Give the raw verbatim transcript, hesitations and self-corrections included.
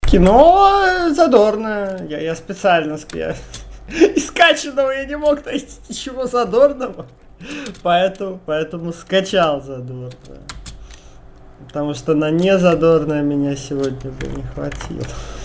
Кино задорное. Я, я специально я, из скачанного я не мог найти ничего задорного. Поэтому, поэтому скачал задорное. Потому что на незадорное меня сегодня бы не хватило.